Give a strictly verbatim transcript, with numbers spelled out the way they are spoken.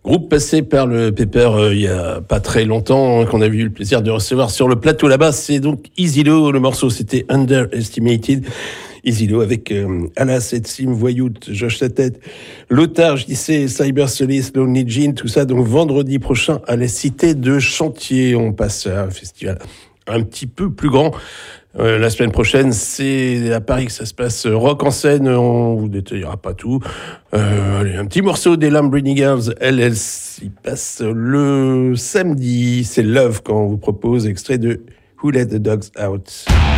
Groupe passé par le Pepper euh, il y a pas très longtemps, hein, qu'on a eu le plaisir de recevoir sur le plateau là-bas. C'est donc EasyLo, le morceau c'était Underestimated. EasyLo avec euh, Alas et Sim, Voyout, Josh Tête, Lothar, J C, Cyber Solis, Lonely Jean, tout ça. Donc vendredi prochain à la Cité de Chantier. On passe à un festival un petit peu plus grand. Euh, la semaine prochaine, c'est à Paris que ça se passe. Rock en scène, on vous détaillera pas tout. Euh, allez, un petit morceau des Lamborghini Girls, L L C passe le samedi. C'est Love qu'on vous propose, extrait de Who Let the Dogs Out.